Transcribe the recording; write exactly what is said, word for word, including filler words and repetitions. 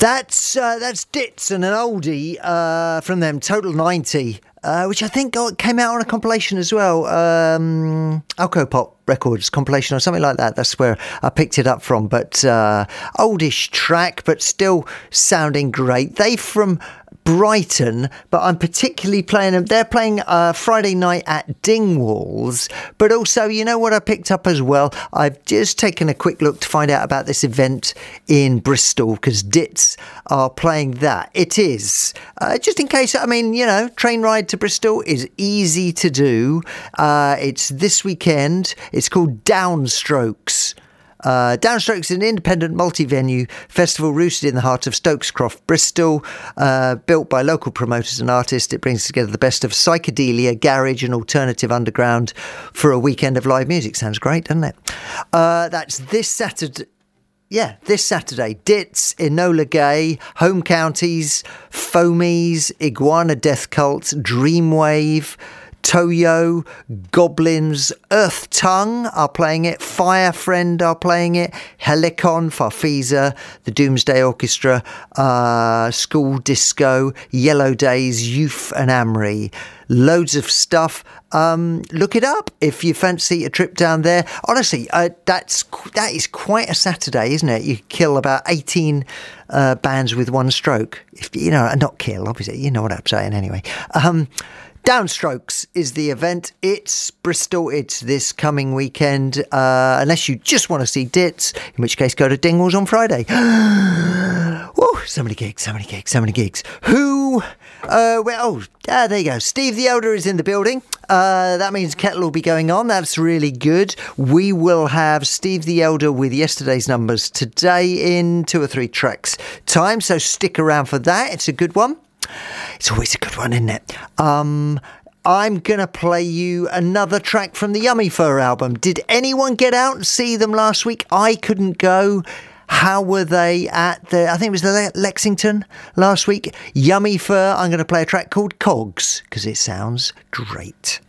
That's uh, that's Ditz and an oldie uh, from them, Total ninety, uh, which I think got, came out on a compilation as well. Um, Alcopop Records compilation or something like that. That's where I picked it up from. But uh, oldish track, but still sounding great. They from Brighton, but I'm particularly playing them. They're playing uh, Friday night at Dingwalls, but also, you know what I picked up as well? I've just taken a quick look to find out about this event in Bristol, because Ditz are playing that. It is, uh, just in case, I mean, you know, train ride to Bristol is easy to do. Uh, it's this weekend. It's called Downstrokes. Uh, Downstrokes is an independent multi-venue festival rooted in the heart of Stokescroft, Bristol, uh, built by local promoters and artists. It brings together the best of psychedelia, garage and alternative underground for a weekend of live music. Sounds great, doesn't it? Uh, that's this Saturday. Yeah, this Saturday. Ditz, Enola Gay, Home Counties, Foamies, Iguana Death Cult, Dreamwave, Toyo, Goblins, Earth Tongue are playing it, Fire Friend are playing it, Helicon, Farfisa, the Doomsday Orchestra, uh, School Disco, Yellow Days, Youth and Amri. Loads of stuff. Um, look it up if you fancy a trip down there. Honestly, uh, that's that is quite a Saturday, isn't it? You kill about eighteen uh, bands with one stroke. If you know, not kill, obviously. You know what I'm saying, anyway. Um, Downstrokes is the event. It's Bristol. It's this coming weekend. Uh, unless you just want to see Ditz, in which case go to Dingwalls on Friday. Whoa, so many gigs, so many gigs, so many gigs. Who? Uh, well, oh, ah, there you go. Steve the Elder is in the building. Uh, that means Kettle will be going on. That's really good. We will have Steve the Elder with yesterday's numbers today in two or three tracks time. So stick around for that. It's a good one. It's always a good one, isn't it? Um, I'm going to play you another track from the Yummy Fur album. Did anyone get out and see them last week? I couldn't go. How were they at the, I think it was the Le- Lexington last week? Yummy Fur. I'm going to play a track called Cogs, because it sounds great.